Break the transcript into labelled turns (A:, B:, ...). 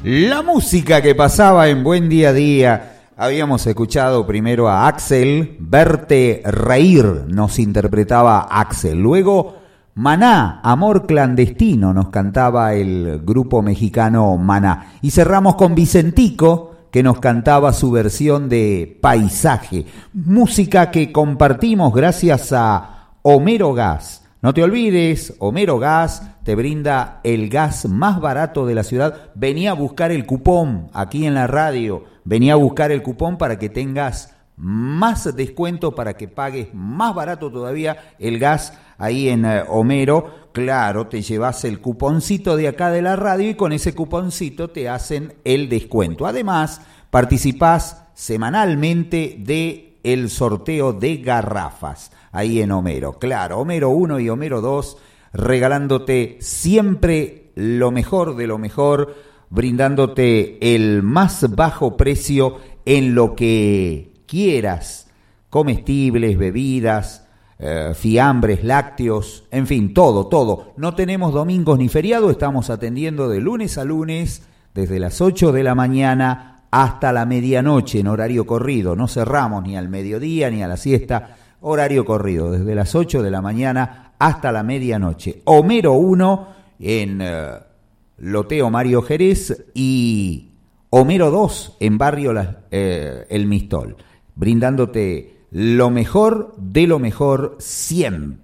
A: La música que pasaba en Buen Día a Día. Habíamos escuchado primero a Axel, Verte Reír nos interpretaba Axel. Luego Maná, Amor Clandestino nos cantaba el grupo mexicano Maná. Y cerramos con Vicentico, que nos cantaba su versión de Paisaje. Música que compartimos gracias a Homero Gas. No te olvides, Homero Gas te brinda el gas más barato de la ciudad. Venía a buscar el cupón aquí en la radio. Venía a buscar el cupón para que tengas más descuento, para que pagues más barato todavía el gas ahí en Homero. Claro, te llevas el cuponcito de acá de la radio y con ese cuponcito te hacen el descuento. Además, participás semanalmente de el sorteo de garrafas ahí en Homero. Claro, Homero 1 y Homero 2 regalándote siempre lo mejor de lo mejor, brindándote el más bajo precio en lo que quieras, comestibles, bebidas, fiambres, lácteos, en fin, todo. No tenemos domingos ni feriado, estamos atendiendo de lunes a lunes, desde las 8 de la mañana hasta la medianoche en horario corrido. No cerramos ni al mediodía ni a la siesta, horario corrido, desde las 8 de la mañana hasta la medianoche. Homero 1 en Loteo Mario Jerez y Homero 2 en Barrio El Mistol, brindándote lo mejor de lo mejor siempre.